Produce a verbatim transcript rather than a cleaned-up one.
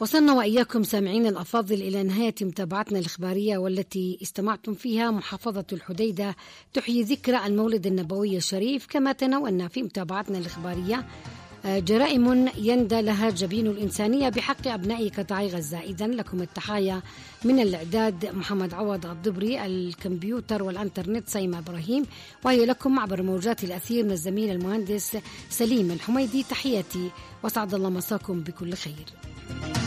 وصلنا وإياكم سامعين الأفاضل إلى نهاية متابعتنا الإخبارية، والتي استمعتم فيها محافظة الحديدة تحيي ذكرى المولد النبوي الشريف. كما تناولنا في متابعتنا الإخبارية جرائم يندى لها جبين الإنسانية بحق أبناء قطاع غزة. إذن لكم التحايا من الإعداد محمد عوض الضبري، الكمبيوتر والإنترنت سيما إبراهيم، وهي لكم عبر موجات الأثير من الزميل المهندس سليم الحميدي. تحياتي وسعد الله مساكم بكل خير.